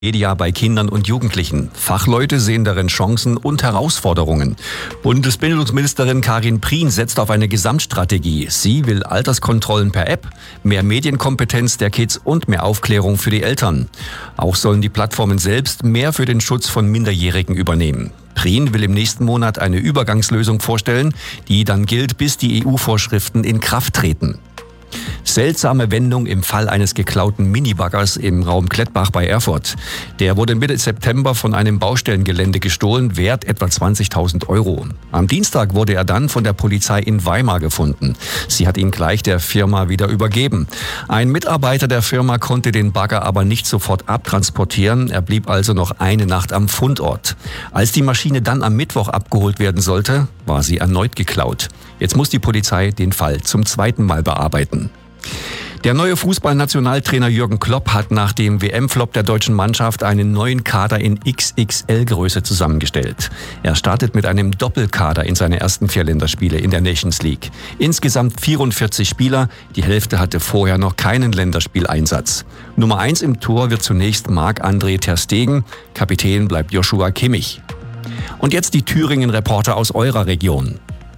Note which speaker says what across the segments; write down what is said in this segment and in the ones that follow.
Speaker 1: Media bei Kindern und Jugendlichen. Fachleute sehen darin Chancen und Herausforderungen. Bundesbildungsministerin Karin Prien setzt auf eine Gesamtstrategie. Sie will Alterskontrollen per App, mehr Medienkompetenz der Kids und mehr Aufklärung für die Eltern. Auch sollen die Plattformen selbst mehr für den Schutz von Minderjährigen übernehmen. Prien will im nächsten Monat eine Übergangslösung vorstellen, die dann gilt, bis die EU-Vorschriften in Kraft treten. Seltsame Wendung im Fall eines geklauten Minibaggers im Raum Klettbach bei Erfurt. Der wurde Mitte September von einem Baustellengelände gestohlen, wert etwa 20.000 Euro. Am Dienstag wurde er dann von der Polizei in Weimar gefunden. Sie hat ihn gleich der Firma wieder übergeben. Ein Mitarbeiter der Firma konnte den Bagger aber nicht sofort abtransportieren. Er blieb also noch eine Nacht am Fundort. Als die Maschine dann am Mittwoch abgeholt werden sollte, war sie erneut geklaut. Jetzt muss die Polizei den Fall zum zweiten Mal bearbeiten. Der neue Fußballnationaltrainer Jürgen Klopp hat nach dem WM-Flop der deutschen Mannschaft einen neuen Kader in XXL-Größe zusammengestellt. Er startet mit einem Doppelkader in seine ersten 4 Länderspiele in der Nations League. Insgesamt 44 Spieler, die Hälfte hatte vorher noch keinen Länderspieleinsatz. Nummer 1 im Tor wird zunächst Marc-André ter Stegen, Kapitän bleibt Joshua Kimmich. Und jetzt die Thüringen-Reporter aus eurer Region.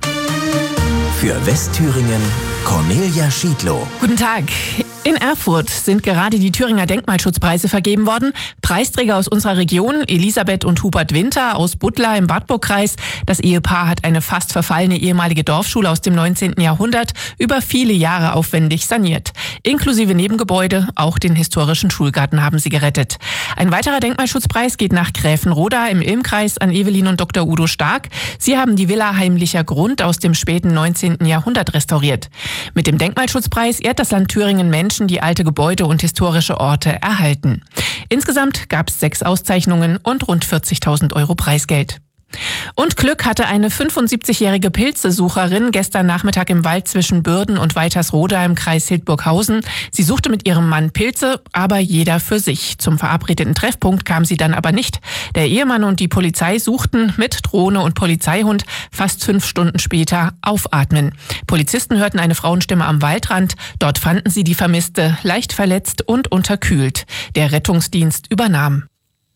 Speaker 2: Für Westthüringen Cornelia Schiedlow.
Speaker 3: Guten Tag. In Erfurt sind gerade die Thüringer Denkmalschutzpreise vergeben worden. Preisträger aus unserer Region, Elisabeth und Hubert Winter aus Buttlar im Wartburgkreis. Das Ehepaar hat eine fast verfallene ehemalige Dorfschule aus dem 19. Jahrhundert über viele Jahre aufwendig saniert. Inklusive Nebengebäude, auch den historischen Schulgarten haben sie gerettet. Ein weiterer Denkmalschutzpreis geht nach Gräfenroda im Ilmkreis an Evelyn und Dr. Udo Stark. Sie haben die Villa Heimlicher Grund aus dem späten 19. Jahrhundert restauriert. Mit dem Denkmalschutzpreis ehrt das Land Thüringen Menschen, die alte Gebäude und historische Orte erhalten. Insgesamt gab es 6 Auszeichnungen und rund 40.000 Euro Preisgeld. Und Glück hatte eine 75-jährige Pilzesucherin gestern Nachmittag im Wald zwischen Bürden und Waltersroda im Kreis Hildburghausen. Sie suchte mit ihrem Mann Pilze, aber jeder für sich. Zum verabredeten Treffpunkt kam sie dann aber nicht. Der Ehemann und die Polizei suchten mit Drohne und Polizeihund fast 5 Stunden später aufatmen. Polizisten hörten eine Frauenstimme am Waldrand. Dort fanden sie die Vermisste leicht verletzt und unterkühlt. Der Rettungsdienst übernahm.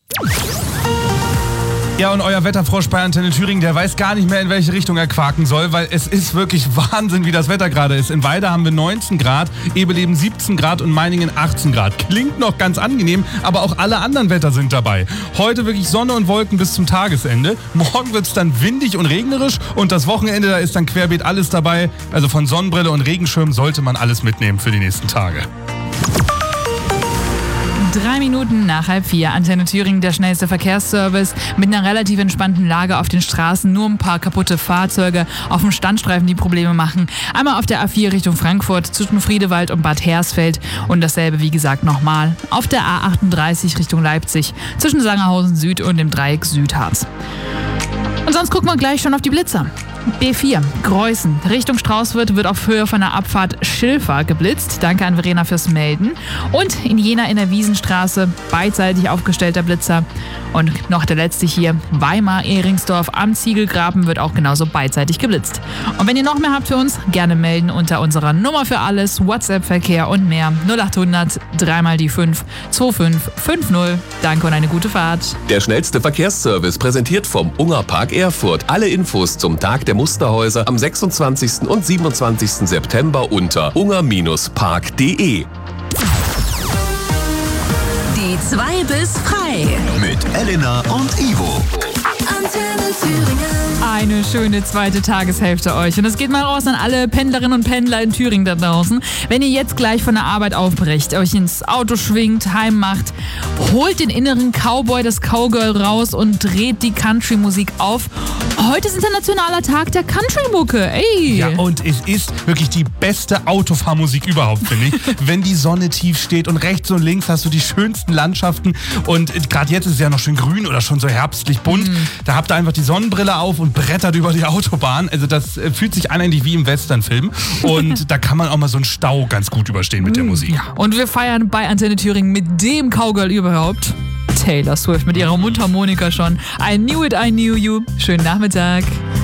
Speaker 4: Ja, und euer Wetterfrosch bei Antenne Thüringen, der weiß gar nicht mehr, in welche Richtung er quaken soll, weil es ist wirklich Wahnsinn, wie das Wetter gerade ist. In Weida haben wir 19 Grad, Ebeleben 17 Grad und Meiningen 18 Grad. Klingt noch ganz angenehm, aber auch alle anderen Wetter sind dabei. Heute wirklich Sonne und Wolken bis zum Tagesende. Morgen wird es dann windig und regnerisch und das Wochenende, da ist dann querbeet alles dabei. Also von Sonnenbrille und Regenschirm sollte man alles mitnehmen für die nächsten Tage.
Speaker 5: 3 Minuten nach 3:30. Antenne Thüringen, der schnellste Verkehrsservice mit einer relativ entspannten Lage auf den Straßen. Nur ein paar kaputte Fahrzeuge auf dem Standstreifen, die Probleme machen. Einmal auf der A4 Richtung Frankfurt zwischen Friedewald und Bad Hersfeld. Und dasselbe, wie gesagt, nochmal auf der A38 Richtung Leipzig zwischen Sangerhausen Süd und dem Dreieck Südharz. Und sonst gucken wir gleich schon auf die Blitzer. B4, Greußen, Richtung Straußwirt wird auf Höhe von der Abfahrt Schilfer geblitzt. Danke an Verena fürs Melden. Und in Jena in der Wiesenstraße, beidseitig aufgestellter Blitzer. Und noch der letzte hier, Weimar-Ehringsdorf am Ziegelgraben wird auch genauso beidseitig geblitzt. Und wenn ihr noch mehr habt für uns, gerne melden unter unserer Nummer für alles, WhatsApp-Verkehr und mehr 0800 3x5 2550. Danke und eine gute Fahrt.
Speaker 6: Der schnellste Verkehrsservice präsentiert vom Ungerpark Erfurt. Alle Infos zum Tag der Musterhäuser am 26. und 27. September unter unger-park.de.
Speaker 7: Die 2 bis frei.
Speaker 2: Mit Elena und Ivo.
Speaker 7: Antenne Thüringen.
Speaker 5: Eine schöne zweite Tageshälfte euch. Und es geht mal raus an alle Pendlerinnen und Pendler in Thüringen da draußen. Wenn ihr jetzt gleich von der Arbeit aufbrecht, euch ins Auto schwingt, heim macht, holt den inneren Cowboy, das Cowgirl raus und dreht die Country-Musik auf. Heute ist internationaler Tag der Country-Mucke. Ey!
Speaker 4: Ja, und es ist wirklich die beste Autofahrmusik überhaupt, finde ich. Wenn die Sonne tief steht und rechts und links hast du die schönsten Landschaften und gerade jetzt ist es ja noch schön grün oder schon so herbstlich bunt. Da habt ihr einfach die Sonnenbrille auf und brettert über die Autobahn. Also das fühlt sich an eigentlich wie im Westernfilm. Und da kann man auch mal so einen Stau ganz gut überstehen mit der Musik.
Speaker 5: Ja. Und wir feiern bei Antenne Thüringen mit dem Cowgirl überhaupt. Taylor Swift mit ihrer Mundharmonika schon. I knew it, I knew you. Schönen Nachmittag.